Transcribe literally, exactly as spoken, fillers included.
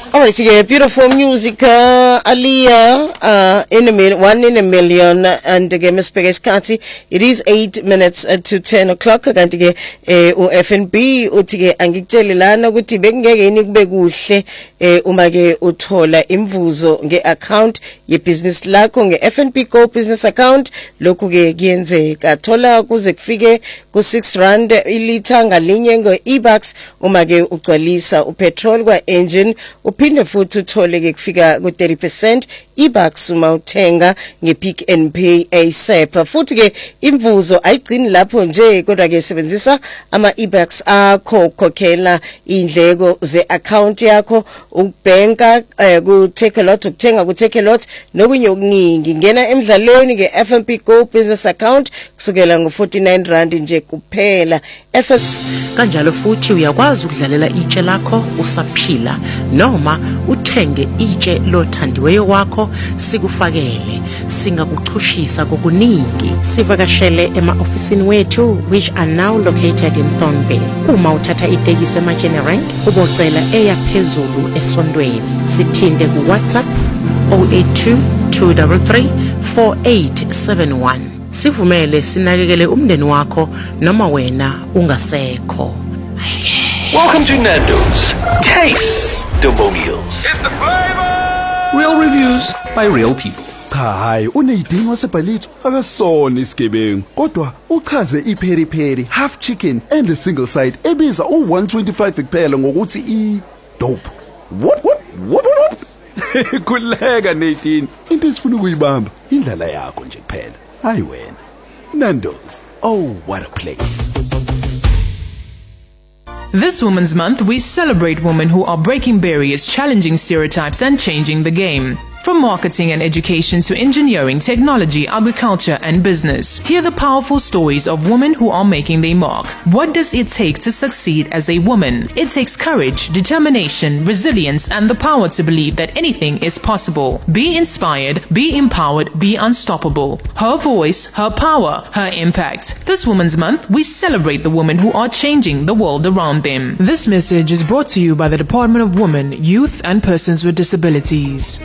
All right, yeah, beautiful music. Uh, Aliyah, uh, in a million, one in a million, and again, Miss Pegeskati. It is eight minutes uh, to ten o'clock. Kanti ke eh u F N B uthi ke angikutshelelana ukuthi bekungeke yini kube kuhle eh uma ke uthola imvuzo ngeaccount yebusiness lakho ngeF N B Go business account. Lokhu ke kuyenzeka thola kuze kufike ku six rand ilitha ngalinye ngo e-bucks uma ke ugcwalisa upetrol kwa engine. Uphinde futhi uthole ke kufika ku thirty percent e-bucks uma uthenga ngePick n Pay ASAP. Futhi ke imvuzo ayigcini lapho nje kodwa ke sebenzisa ama e-bucks akho ukukhokhela indleko ze account yakho ubanka uh, ku take a lot ukuthenga ku take a lot nokunye okuningi. Ngena emidlalweni ke F N B Go business account kusukela ngo forty-nine rand nje kuphela. F S kanjalo futhi uyakwazi ukudlalela itshe lakho usaphila noma uthenge itshe lothandiweyo wakho sikufakele singakuchushisa kokuningi. Sivakashele ema-ofisini wethu which are now located in Thornville. Uma uthatha itekisi ema-General ubocela eya phezulu esondweni. Sithinde ku WhatsApp zero eight two two three three four eight seven one. Sivumele sinakekele umndeni wakho noma wena ungasekho. Welcome to Nando's. Taste the meals. It's the flavor. Real reviews by real people. Cha hayi uneyidingo wasebhalitho akasona isigebengu kodwa uchaze ipheri pheri half chicken and a single side ebiza u one twenty-five kuphela ngokuthi i dope. What what what what? Kuleka Nadine. Into esifuna ukuyibamba indlela yakho nje kuphela. Hayi wena. Nando's. Oh, what a place. This Women's Month, we celebrate women who are breaking barriers, challenging stereotypes, and changing the game. From marketing and education to engineering, technology, agriculture, and business, hear the powerful stories of women who are making their mark. What does it take to succeed as a woman? It takes courage, determination, resilience, and the power to believe that anything is possible. Be inspired, be empowered, be unstoppable. Her voice, her power, her impact. This Women's Month, we celebrate the women who are changing the world around them. This message is brought to you by the Department of Women, Youth, and Persons with Disabilities.